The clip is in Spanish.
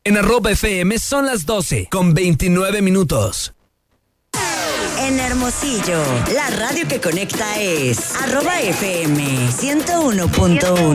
En @FM son las 12:29. En Hermosillo, la radio que conecta es @FM 101.1.